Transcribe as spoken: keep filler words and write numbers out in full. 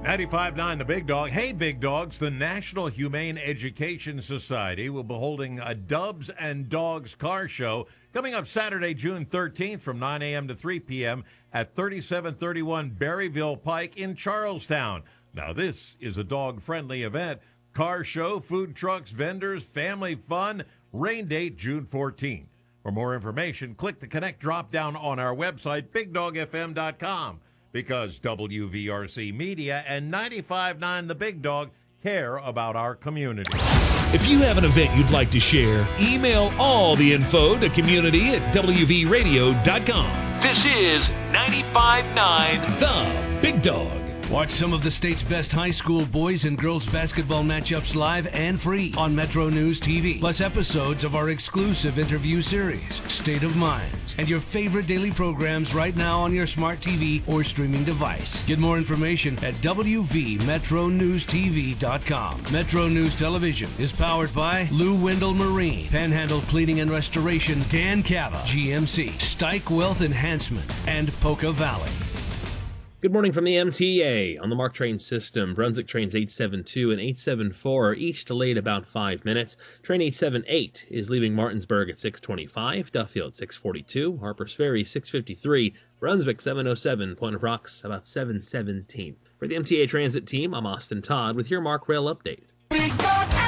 ninety-five point nine The Big Dog. Hey, Big Dogs, the National Humane Education Society will be holding a Dubs and Dogs car show coming up Saturday, June thirteenth from nine a.m. to three p.m. at thirty-seven thirty-one Berryville Pike in Charlestown. Now, this is a dog-friendly event. Car show, food trucks, vendors, family fun. Rain date June fourteenth. For more information, click the Connect drop-down on our website, big dog f m dot com. Because W V R C Media and ninety-five point nine The Big Dog care about our community. If you have an event you'd like to share, email all the info to community at w v radio dot com. This is ninety-five point nine The Big Dog. Watch some of the state's best high school boys and girls basketball matchups live and free on Metro News T V. Plus episodes of our exclusive interview series, State of Minds, and your favorite daily programs right now on your smart T V or streaming device. Get more information at w v metro news t v dot com. Metro News Television is powered by Lou Wendell Marine, Panhandle Cleaning and Restoration, Dan Cava, G M C, Stike Wealth Enhancement, and Poca Valley. Good morning from the M T A. On the MARC train system, Brunswick trains eight seven two and eight seven four are each delayed about five minutes. Train eight seven eight is leaving Martinsburg at six twenty-five, Duffield six forty-two, Harpers Ferry six fifty-three, Brunswick seven oh seven, Point of Rocks about seven seventeen. For the M T A Transit team, I'm Austin Todd with your MARC Rail update.